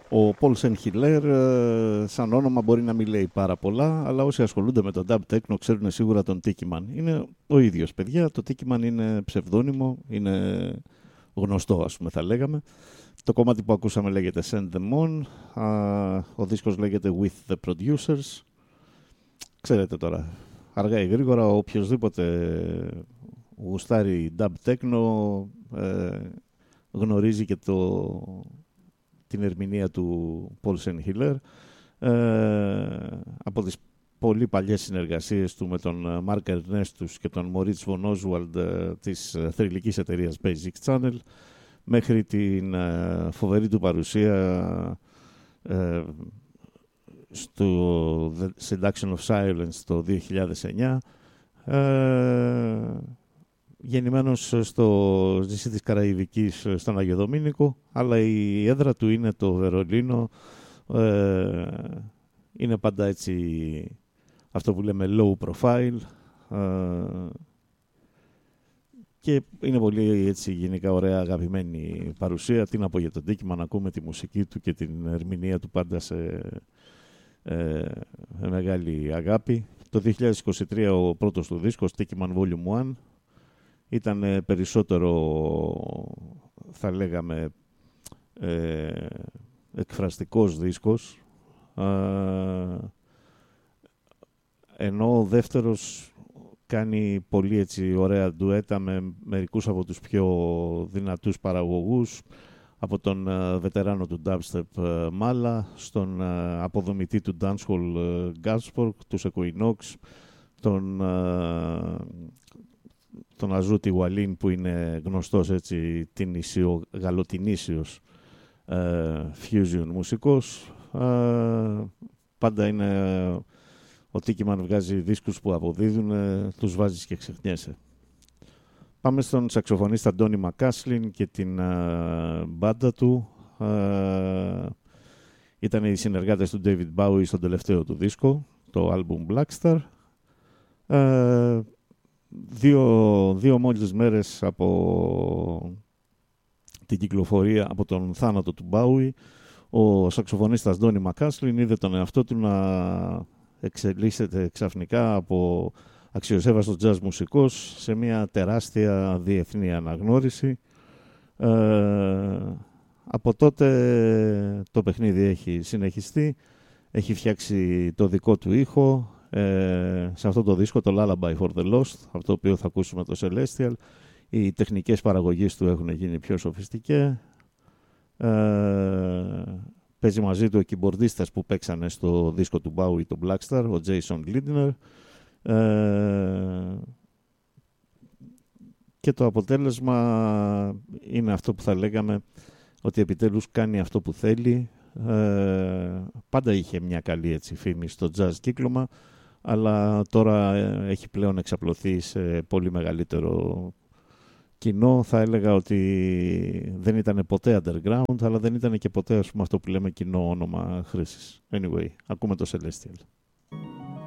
Ο Paul Saint-Hilaire σαν όνομα μπορεί να μην λέει πάρα πολλά, αλλά όσοι ασχολούνται με τον dub techno ξέρουν σίγουρα τον Tiki Man. Είναι ο ίδιος, παιδιά. Το Tiki Man είναι ψευδόνυμο, είναι γνωστό, ας πούμε, θα λέγαμε. Το κομμάτι που ακούσαμε λέγεται Send Them On. Ο δίσκος λέγεται With The Producers. Ξέρετε τώρα, αργά ή γρήγορα, οποιοσδήποτε γουστάρει dub techno γνωρίζει και την ερμηνεία του Paul Saint-Hilaire από τις πολύ παλιές συνεργασίες του με τον Mark Ernestus και τον Moritz von Oswald της θρυλικής εταιρείας Basic Channel μέχρι την φοβερή του παρουσία στο The Seduction of Silence το 2009, γεννημένος στο νησί της Καραϊβικής στον Άγιο Δομήνικο, αλλά η έδρα του είναι το Βερολίνο. Είναι πάντα έτσι αυτό που λέμε low profile και είναι πολύ έτσι γενικά ωραία αγαπημένη παρουσία. Τι να πω για τον Tiki Man, να ακούμε τη μουσική του και την ερμηνεία του πάντα σε μεγάλη αγάπη. Το 2023 ο πρώτος του δίσκος, Tiki Man Volume 1, ήταν περισσότερο, θα λέγαμε, εκφραστικός δίσκος, ενώ ο δεύτερος κάνει πολύ έτσι ωραία ντουέτα με μερικούς από τους πιο δυνατούς παραγωγούς, από τον βετεράνο του dubstep Mala, στον αποδομητή του dancehall Gansborg, τους Equinox, τον Αζούτη Wallin που είναι γνωστός έτσι γαλλοτινήσιος fusion μουσικός. Πάντα είναι ο Tiki Man βγάζει δίσκους που αποδίδουν, τους βάζεις και ξεχνιέσαι. Πάμε στον σαξοφωνίστα Donny McCaslin και την μπάντα του. Ήταν οι συνεργάτες του David Bowie στο τελευταίο του δίσκο, το album Blackstar. Δύο μόλις μέρες από την κυκλοφορία, από τον θάνατο του Bowie, ο σαξοφωνίστας Donny McCaslin είδε τον εαυτό του να εξελίσσεται ξαφνικά από αξιοσέβαστος jazz μουσικός σε μια τεράστια διεθνή αναγνώριση. Από τότε το παιχνίδι έχει συνεχιστεί, έχει φτιάξει το δικό του ήχο. Σε αυτό το δίσκο, το Lullaby for the Lost, αυτό το οποίο θα ακούσουμε το Celestial, οι τεχνικές παραγωγής του έχουν γίνει πιο σοφιστικές. Παίζει μαζί του ο κιμπορδίστας που παίξανε στο δίσκο του Bowie, το Blackstar, ο Jason Lindner. Και το αποτέλεσμα είναι αυτό που θα λέγαμε, ότι επιτέλους κάνει αυτό που θέλει. Πάντα είχε μια καλή έτσι φήμη στο jazz κύκλωμα, αλλά τώρα έχει πλέον εξαπλωθεί σε πολύ μεγαλύτερο κοινό. Θα έλεγα ότι δεν ήταν ποτέ underground, αλλά δεν ήταν και ποτέ, ας πούμε, αυτό που λέμε κοινό όνομα χρήσης. Anyway, ακούμε το Celestial.